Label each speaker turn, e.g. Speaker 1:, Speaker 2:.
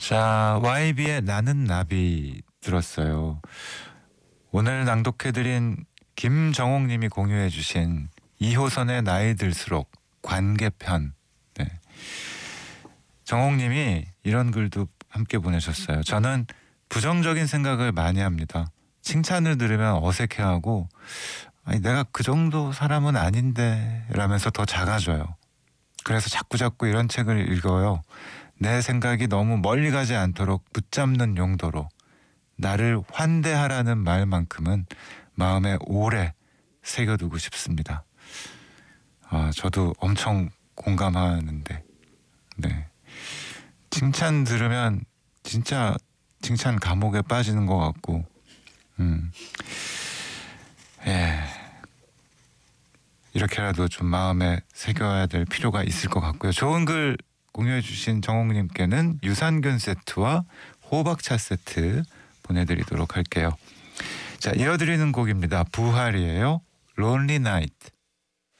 Speaker 1: 자, YB의 나는 나비 들었어요. 오늘 낭독해드린 김정옥님이 공유해주신 2호선의 나이 들수록 관계편. 네. 정옥님이 이런 글도 함께 보내셨어요. 저는 부정적인 생각을 많이 합니다. 칭찬을 들으면 어색해하고 아니 내가 그 정도 사람은 아닌데 라면서 더 작아져요. 그래서 자꾸 이런 책을 읽어요. 내 생각이 너무 멀리 가지 않도록 붙잡는 용도로 나를 환대하라는 말만큼은 마음에 오래 새겨두고 싶습니다. 저도 엄청 공감하는데 네. 칭찬 들으면 진짜 칭찬 감옥에 빠지는 것 같고 예. 이렇게라도 좀 마음에 새겨야 될 필요가 있을 것 같고요. 좋은 글 공유해 주신 정옥님께는 유산균 세트와 호박차 세트 보내드리도록 할게요. 자, 이어드리는 곡입니다. 부활이에요. Lonely Night.